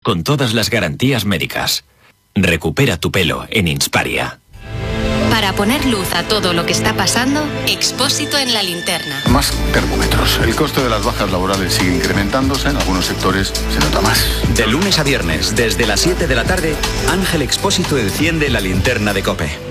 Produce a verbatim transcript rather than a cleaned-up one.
con todas las garantías médicas. Recupera tu pelo en Insparia. Para poner luz a todo lo que está pasando, Expósito en la linterna. Más termómetros. El coste de las bajas laborales sigue incrementándose. En algunos sectores se nota más. De lunes a viernes, desde las siete de la tarde, Ángel Expósito enciende la linterna de COPE.